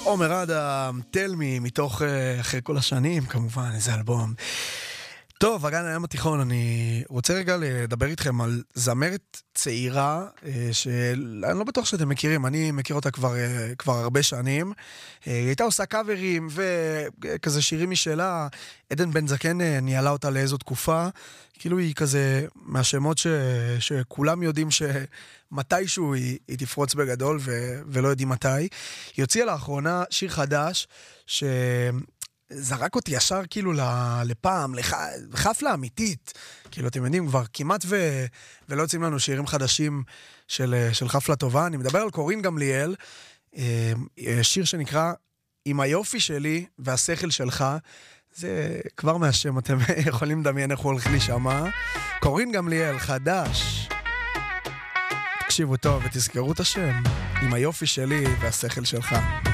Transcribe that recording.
עומר אדם, תל מי, מתוך אחרי כל השנים, כמובן, איזה אלבום. טוב, אגן הים התיכון, אני רוצה רגע לדבר איתכם על זמרת צעירה, שאני לא בטוח שאתם מכירים, אני מכיר אותה כבר הרבה שנים. היא הייתה עושה קאברים וכזה שירים משלה, עדן בן זקן ניהלה אותה לאיזו תקופה, כאילו היא כזה מהשמות שכולם יודעים שמתישהו היא תפרוץ בגדול ולא יודעים מתי. היא הוציאה לאחרונה שיר חדש זרק אותי ישר כאילו לפעם, לחפלה אמיתית. כאילו אתם יודעים, כבר כמעט ולא יוצאים לנו שירים חדשים של חפלה טובה. אני מדבר על קורין גמליאל, שיר שנקרא עם היופי שלי והשכל שלך. זה כבר מהשם, אתם יכולים לדמיין איך הוא הולך להישמע. קורין גמליאל, חדש. תקשיבו טוב ותזכרו את השם. עם היופי שלי והשכל שלך.